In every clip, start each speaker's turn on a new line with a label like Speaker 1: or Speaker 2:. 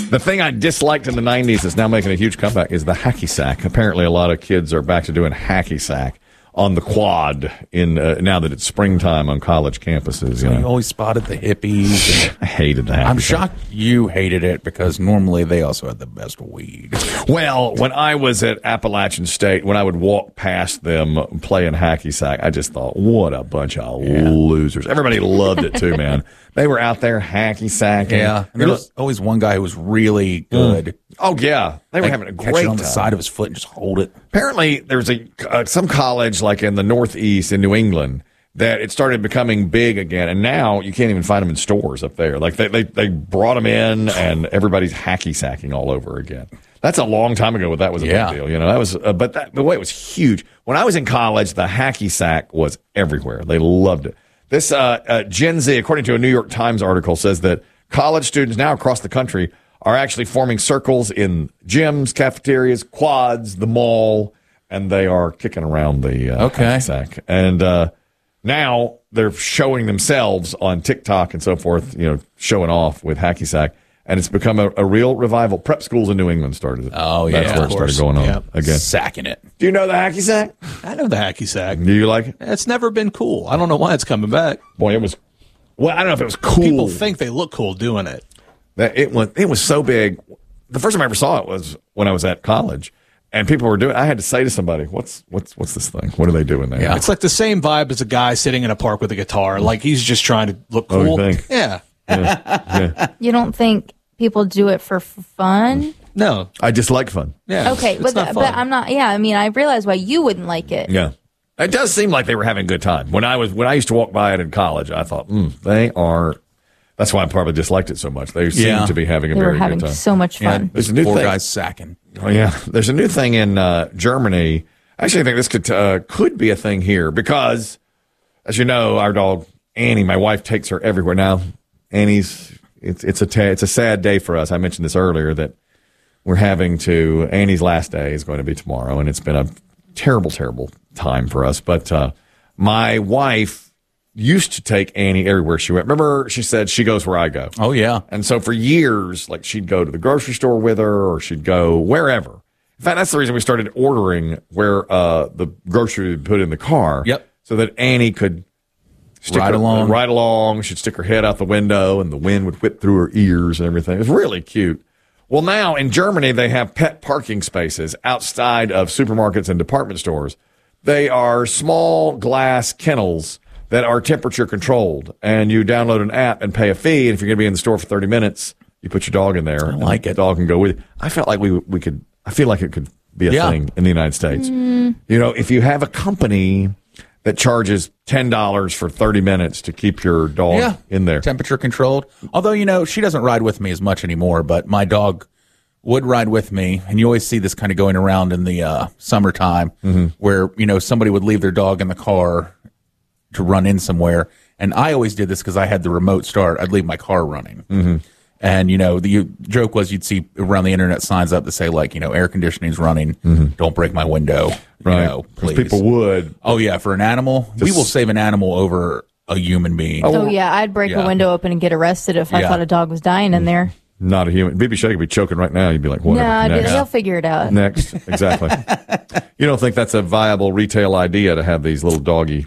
Speaker 1: The thing I disliked in the 90s that's now making a huge comeback is the hacky sack. Apparently, a lot of kids are back to doing hacky sack on the quad now that it's springtime on college campuses.
Speaker 2: You always spotted the hippies.
Speaker 1: I hated that.
Speaker 2: I'm shocked you hated it because normally they also had the best weed.
Speaker 1: Well, when I was at Appalachian State, when I would walk past them playing hacky sack, I just thought, what a bunch of losers. Everybody loved it too, man. They were out there hacky sacking.
Speaker 2: Yeah, and there was always one guy who was really good.
Speaker 1: Oh, yeah. They were having a
Speaker 2: Catch
Speaker 1: great
Speaker 2: it on the
Speaker 1: time.
Speaker 2: side of his foot and just hold it.
Speaker 1: Apparently, there's some college like in the Northeast in New England that it started becoming big again, and now you can't even find them in stores up there. Like they brought them in, and everybody's hacky sacking all over again. That's a long time ago. That was a big deal, That was, but the way it was huge. When I was in college, the hacky sack was everywhere. They loved it. This Gen Z, according to a New York Times article, says that college students now across the country are actually forming circles in gyms, cafeterias, quads, the mall, and they are kicking around the hacky sack. And now they're showing themselves on TikTok and so forth, showing off with hacky sack. And it's become a real revival. Prep schools in New England started it.
Speaker 2: Oh, yeah.
Speaker 1: That's where it started going on again.
Speaker 2: Sacking it.
Speaker 1: Do you know the hacky sack?
Speaker 3: I know the hacky sack.
Speaker 1: Do you like it?
Speaker 3: It's never been cool. I don't know why it's coming back.
Speaker 1: Boy, it was. Well, I don't know if it was cool.
Speaker 3: People think they look cool doing it.
Speaker 1: It was so big. The first time I ever saw it was when I was at college, and people were doing. I had to say to somebody, "What's this thing? What are they doing there?"
Speaker 3: Yeah. It's like the same vibe as a guy sitting in a park with a guitar. Like he's just trying to look cool.
Speaker 1: Oh, you think?
Speaker 3: Yeah.
Speaker 4: You don't think people do it for fun?
Speaker 3: No.
Speaker 1: I just like fun.
Speaker 3: Yeah.
Speaker 4: Okay, but I'm not. Yeah, I mean, I realize why you wouldn't like it.
Speaker 1: Yeah. It does seem like they were having a good time. When I used to walk by it in college, I thought, they are. That's why I probably disliked it so much. They seem to be having a
Speaker 4: They were
Speaker 1: very
Speaker 4: having
Speaker 1: good time.
Speaker 4: so much fun.
Speaker 2: Yeah,
Speaker 1: There's a new
Speaker 2: four
Speaker 1: thing.
Speaker 2: guys sacking.
Speaker 1: Oh yeah, there's a new thing in Germany. Actually, I think this could be a thing here because, as you know, our dog Annie, my wife takes her everywhere now. Annie's it's a sad day for us. I mentioned this earlier that Annie's last day is going to be tomorrow, and it's been a terrible, terrible time for us. But my wife used to take Annie everywhere she went. Remember, she said she goes where I go.
Speaker 2: Oh, yeah.
Speaker 1: And so for years, like she'd go to the grocery store with her or she'd go wherever. In fact, that's the reason we started ordering where the grocery would put in the car.
Speaker 2: Yep.
Speaker 1: So that Annie could ride along. She'd stick her head out the window and the wind would whip through her ears and everything. It was really cute. Well, now in Germany, they have pet parking spaces outside of supermarkets and department stores. They are small glass kennels that are temperature controlled, and you download an app and pay a fee. And if you're going to be in the store for 30 minutes, you put your dog in there.
Speaker 2: I like it.
Speaker 1: The dog can go with you. I felt like we could. I feel like it could be a thing in the United States. If you have a company that charges $10 for 30 minutes to keep your dog in there,
Speaker 2: temperature controlled. Although she doesn't ride with me as much anymore, but my dog would ride with me, and you always see this kind of going around in the summertime, where somebody would leave their dog in the car to run in somewhere. And I always did this because I had the remote start. I'd leave my car running. And, the joke was you'd see around the internet signs up that say, like, air conditioning's running. Don't break my window.
Speaker 1: Right.
Speaker 2: Please.
Speaker 1: People would.
Speaker 2: Oh, yeah. For an animal, we will save an animal over a human being.
Speaker 4: Oh, yeah. I'd break a window open and get arrested if I thought a dog was dying in there.
Speaker 1: Not a human. BB Shea could be choking right now. You'd be like, whatever.
Speaker 4: No, he'll figure it out.
Speaker 1: Next. Exactly. You don't think that's a viable retail idea to have these little doggy?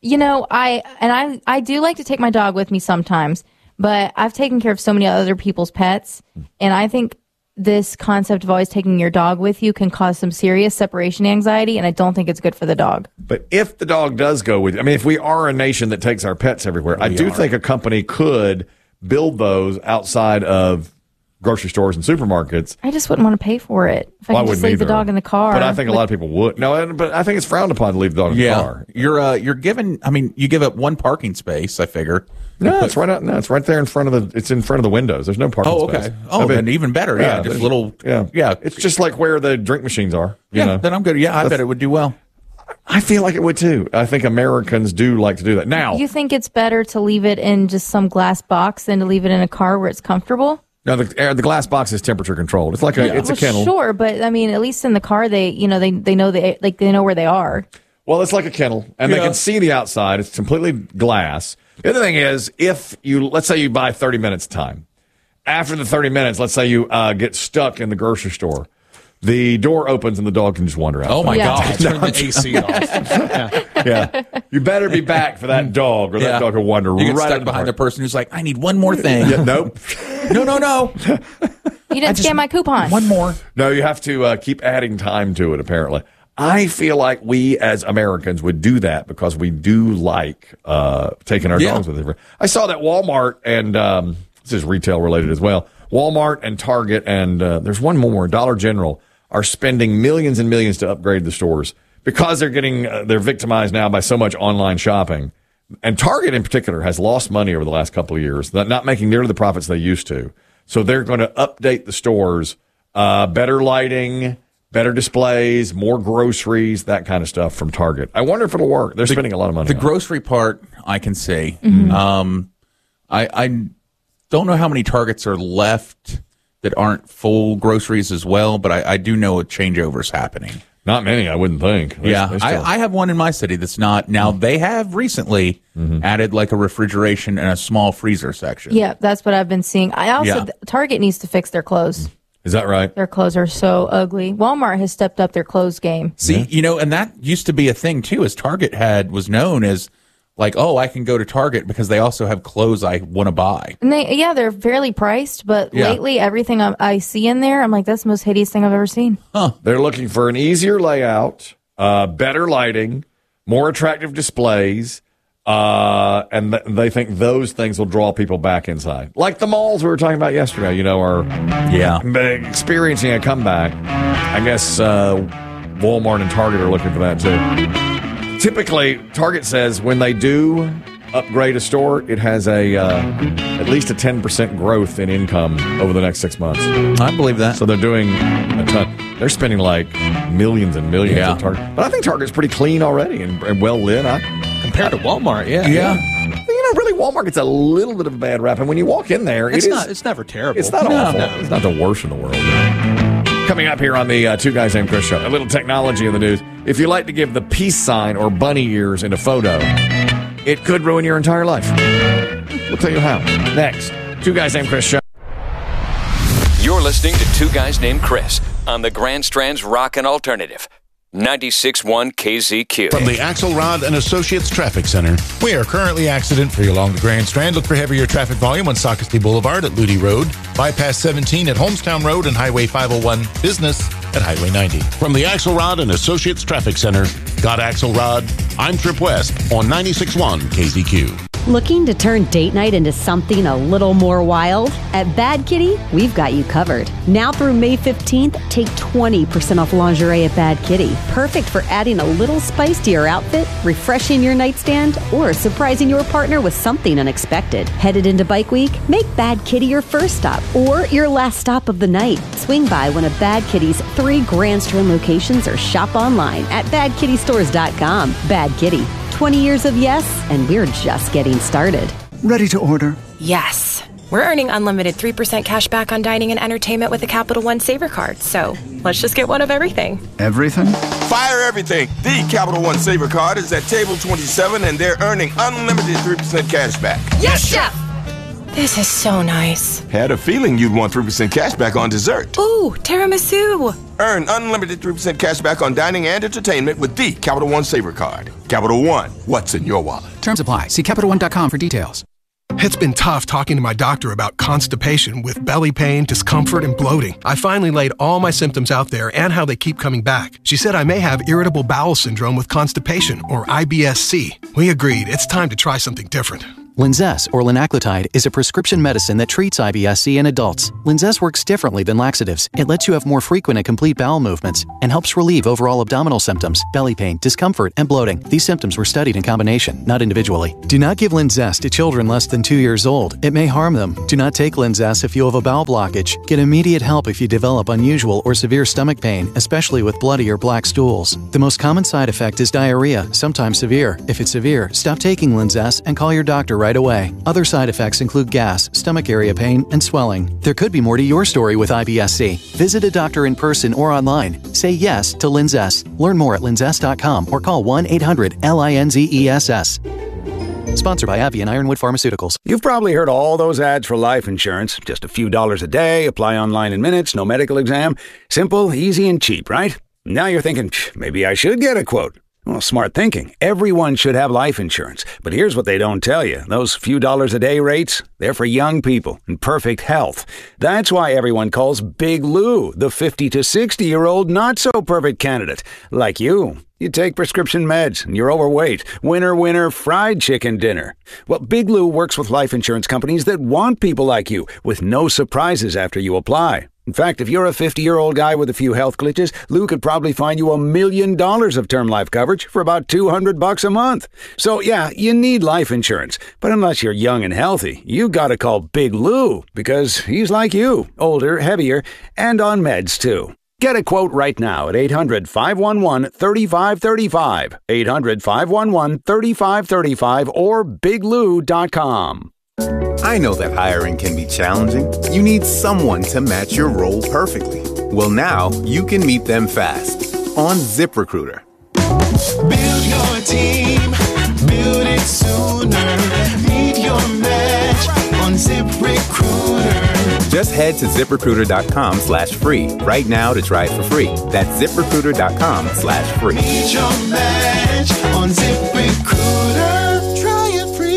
Speaker 4: I do like to take my dog with me sometimes, but I've taken care of so many other people's pets, and I think this concept of always taking your dog with you can cause some serious separation anxiety, and I don't think it's good for the dog.
Speaker 1: But if the dog does go with you, if we are a nation that takes our pets everywhere, I do think a company could build those outside of grocery stores and supermarkets.
Speaker 4: I just wouldn't want to pay for it if I could just leave the dog in the car.
Speaker 1: But I think a lot of people would. No, but I think it's frowned upon to leave the dog in the car.
Speaker 2: You're given. You give up one parking space. I figure.
Speaker 1: No, it's right out. No, it's right there in front of the. It's in front of the windows. There's no parking space.
Speaker 2: Oh, then even better. Yeah, just little. Yeah.
Speaker 1: It's just like where the drink machines are.
Speaker 2: Then I'm good. Yeah, I bet it would do well.
Speaker 1: I feel like it would too. I think Americans do like to do that. Now,
Speaker 4: you think it's better to leave it in just some glass box than to leave it in a car where it's comfortable?
Speaker 1: No, the glass box is temperature controlled. It's like a kennel.
Speaker 4: Sure, but at least in the car, they know they know where they are.
Speaker 1: Well, it's like a kennel, and they can see the outside. It's completely glass. The other thing is, if let's say you buy 30 minutes time, after the 30 minutes, let's say you get stuck in the grocery store. The door opens and the dog can just wander out.
Speaker 2: Oh, my
Speaker 4: Yeah.
Speaker 2: God.
Speaker 3: Turn the AC off.
Speaker 1: Yeah. You better be back for that dog, or that dog will wander
Speaker 2: You get
Speaker 1: right
Speaker 2: stuck
Speaker 1: in
Speaker 2: behind the person who's like, I need one more thing.
Speaker 1: Yeah, nope.
Speaker 2: No.
Speaker 4: You didn't scan my coupon.
Speaker 2: One more.
Speaker 1: No, you have to keep adding time to it, apparently. I feel like we as Americans would do that because we do like taking our dogs with us. I saw that Walmart and this is retail related as well. Walmart and Target and there's one more, Dollar General, are spending millions and millions to upgrade the stores because they're victimized now by so much online shopping. And Target in particular has lost money over the last couple of years, not making nearly the profits they used to. So they're going to update the stores, better lighting, better displays, more groceries, that kind of stuff from Target. I wonder if it'll work. They're spending a lot of money.
Speaker 2: The
Speaker 1: on
Speaker 2: grocery part, I can see. I don't know how many Targets are left that aren't full groceries as well, but I do know a changeover's happening.
Speaker 1: it. Not many, I wouldn't think.
Speaker 2: I have one in my city that's not. Now, they have recently added like a refrigeration and a small freezer section.
Speaker 4: Yeah, that's what I've been seeing. I also
Speaker 2: Yeah.
Speaker 4: Target needs to fix their clothes.
Speaker 1: Is that right?
Speaker 4: Their clothes are so ugly. Walmart has stepped up their clothes game.
Speaker 2: See, and that used to be a thing too, as Target was known as like, oh, I can go to Target because they also have clothes I want to buy.
Speaker 4: And they're fairly priced, but
Speaker 2: Yeah.
Speaker 4: lately everything I see in there, I'm like, that's the most hideous thing I've ever seen.
Speaker 1: They're looking for an easier layout, better lighting, more attractive displays, and they think those things will draw people back inside. Like the malls we were talking about yesterday, are experiencing a comeback. I guess Walmart and Target are looking for that too. Typically, Target says when they do upgrade a store, it has at least a 10% growth in income over the next 6 months.
Speaker 2: I believe that.
Speaker 1: So they're doing a ton. They're spending like millions and millions at Target. But I think Target's pretty clean already and well lit.
Speaker 3: Compared to Walmart, yeah.
Speaker 1: Really, Walmart gets a little bit of a bad rap. And when you walk in there,
Speaker 3: It's never terrible.
Speaker 1: It's not awful. It's not the worst in the world. Coming up here on the Two Guys Named Chris show, a little technology in the news. If you like to give the peace sign or bunny ears in a photo, it could ruin your entire life. We'll tell you how. Next, Two Guys Named Chris show.
Speaker 5: You're listening to Two Guys Named Chris on the Grand Strand's Rockin' Alternative. 96.1 KZQ.
Speaker 6: From the Axelrod and Associates Traffic Center, we are currently accident-free along the Grand Strand. Look for heavier traffic volume on Socastee Boulevard at Ludi Road, Bypass 17 at Holmestown Road, and Highway 501 Business at Highway 90. From the Axelrod and Associates Traffic Center, got Axelrod, I'm Trip West on 96.1 KZQ.
Speaker 7: Looking to turn date night into something a little more wild? At Bad Kitty, we've got you covered. Now through May 15th, take 20% off lingerie at Bad Kitty. Perfect for adding a little spice to your outfit, refreshing your nightstand, or surprising your partner with something unexpected. Headed into Bike Week? Make Bad Kitty your first stop or your last stop of the night. Swing by one of Bad Kitty's 3 Grand Strand locations or shop online at badkittystores.com. Bad Kitty. 20 years of yes, and we're just getting started.
Speaker 8: Ready to order?
Speaker 9: Yes. We're earning unlimited 3% cash back on dining and entertainment with a Capital One Saver card. So let's just get one of everything.
Speaker 8: Everything?
Speaker 10: Fire everything. The Capital One Saver card is at table 27 and they're earning unlimited 3% cash back.
Speaker 9: Yes, Chef! This is so nice.
Speaker 10: Had a feeling you'd want 3% cash back on dessert.
Speaker 9: Ooh, tiramisu.
Speaker 10: Earn unlimited 3% cash back on dining and entertainment with the Capital One Saver card. Capital One, what's in your wallet?
Speaker 11: Terms apply. See CapitalOne.com for details.
Speaker 12: It's been tough talking to my doctor about constipation with belly pain, discomfort, and bloating. I finally laid all my symptoms out there and how they keep coming back. She said I may have irritable bowel syndrome with constipation, or IBS-C. We agreed it's time to try something different.
Speaker 11: Linzess, or linaclotide, is a prescription medicine that treats IBS-C in adults. Linzess works differently than laxatives. It lets you have more frequent and complete bowel movements and helps relieve overall abdominal symptoms, belly pain, discomfort, and bloating. These symptoms were studied in combination, not individually. Do not give Linzess to children less than 2 years old. It may harm them. Do not take Linzess if you have a bowel blockage. Get immediate help if you develop unusual or severe stomach pain, especially with bloody or black stools. The most common side effect is diarrhea, sometimes severe. If it's severe, stop taking Linzess and call your doctor right away. Other side effects include gas, stomach area pain, and swelling. There could be more to your story with IBS-C. Visit a doctor in person or online. Say yes to Linzess. Learn more at linzess.com or call 1-800-LINZESS. Sponsored by AbbVie and Ironwood Pharmaceuticals.
Speaker 8: You've probably heard all those ads for life insurance. Just a few dollars a day, apply online in minutes, no medical exam. Simple, easy, and cheap, right? Now you're thinking, maybe I should get a quote. Well, smart thinking. Everyone should have life insurance. But here's what they don't tell you. Those few dollars a day rates, they're for young people in perfect health. That's why everyone calls Big Lou the 50 to 60-year-old not-so-perfect candidate. Like you. You take prescription meds and you're overweight. Winner, winner, fried chicken dinner. Well, Big Lou works with life insurance companies that want people like you with no surprises after you apply. In fact, if you're a 50-year-old guy with a few health glitches, Lou could probably find you $1 million of term life coverage for about $200 a month. So, yeah, you need life insurance. But unless you're young and healthy, you gotta call Big Lou because he's like you, older, heavier, and on meds, too. Get a quote right now at 800-511-3535, 800-511-3535, or biglou.com.
Speaker 13: I know that hiring can be challenging. You need someone to match your role perfectly. Well, now you can meet them fast on ZipRecruiter.
Speaker 14: Build your team, build it sooner. Meet your match on ZipRecruiter.
Speaker 13: Just head to ZipRecruiter.com/free right now to try it for free. That's ZipRecruiter.com/free.
Speaker 14: Meet your match on ZipRecruiter. Try it free.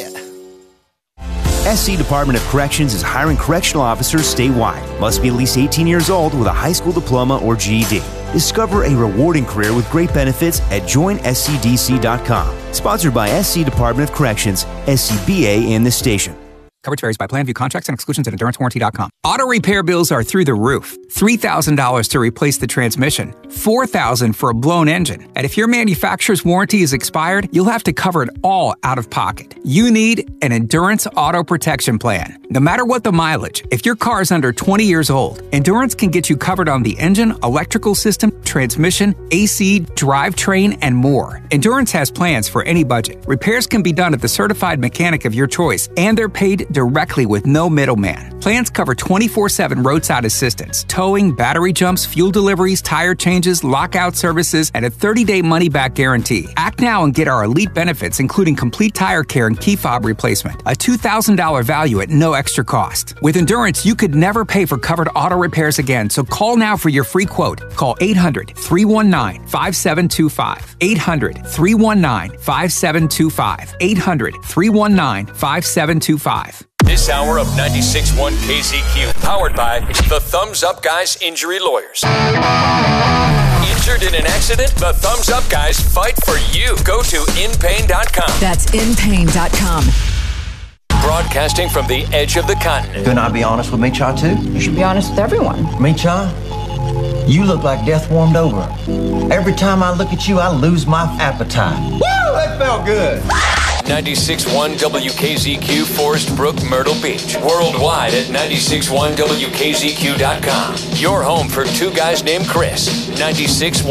Speaker 15: SC Department of Corrections is hiring correctional officers statewide. Must be at least 18 years old with a high school diploma or GED. Discover a rewarding career with great benefits at joinscdc.com. Sponsored by SC Department of Corrections, SCBA, and this station.
Speaker 16: Coverage varies by plan, view contracts and exclusions at endurancewarranty.com. Auto repair bills are through the roof. $3,000 to replace the transmission. $4,000 for a blown engine. And if your manufacturer's warranty is expired, you'll have to cover it all out of pocket. You need an Endurance Auto Protection Plan. No matter what the mileage, if your car is under 20 years old, Endurance can get you covered on the engine, electrical system, transmission, AC, drivetrain, and more. Endurance has plans for any budget. Repairs can be done at the certified mechanic of your choice, and they're paid directly with no middleman. Plans cover 24/7 roadside assistance, towing, battery jumps, fuel deliveries, tire changes, lockout services, and a 30-day money-back guarantee. Act now and get our elite benefits, including complete tire care and key fob replacement. A $2,000 value at no extra cost. With Endurance, you could never pay for covered auto repairs again, so call now for your free quote. Call 800-319-5725. 800-319-5725. 800-319-5725.
Speaker 5: This hour of 96.1 KZQ, powered by the Thumbs Up Guys Injury Lawyers. Injured in an accident? The Thumbs Up Guys fight for you. Go to inpain.com.
Speaker 17: That's inpain.com.
Speaker 5: Broadcasting from the edge of the continent.
Speaker 18: Couldn't I be honest with me, Cha, too?
Speaker 17: You should be honest with everyone.
Speaker 18: Me, Cha? You look like death warmed over. Every time I look at you, I lose my appetite. Woo! That felt good.
Speaker 5: 96.1 WKZQ, Forest Brook, Myrtle Beach. Worldwide at 96.1WKZQ.com. Your home for two guys named Chris. 96.1